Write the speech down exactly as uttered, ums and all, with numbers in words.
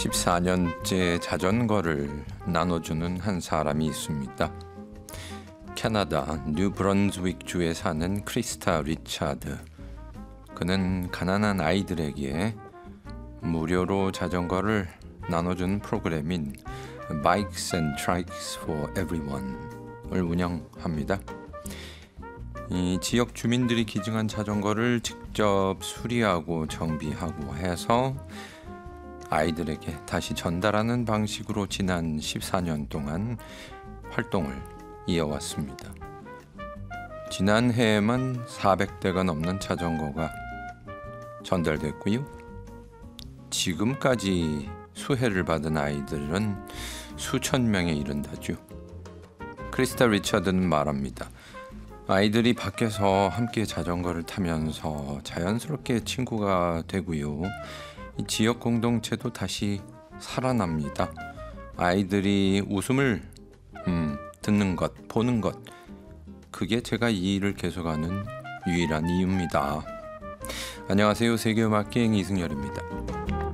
십사 년째 자전거를 나눠주는 한 사람이 있습니다. 캐나다 뉴브런즈윅 주에 사는 크리스타 리차드. 그는 가난한 아이들에게 무료로 자전거를 나눠주는 프로그램인 Bikes and Trikes for Everyone을 운영합니다. 이 지역 주민들이 기증한 자전거를 직접 수리하고 정비하고 해서 아이들에게 다시 전달하는 방식으로 지난 십사 년 동안 활동을 이어왔습니다. 지난해에만 사백 대가 넘는 자전거가 전달됐고요. 지금까지 수혜를 받은 아이들은 수천 명에 이른다죠. 크리스타 리차드는 말합니다. 아이들이 밖에서 함께 자전거를 타면서 자연스럽게 친구가 되고요. 이 지역 공동체도 다시 살아납니다. 아이들이 웃음을 음, 듣는 것, 보는 것, 그게 제가 이 일을 계속하는 유일한 이유입니다. 안녕하세요. 세계음악기행 이승열입니다.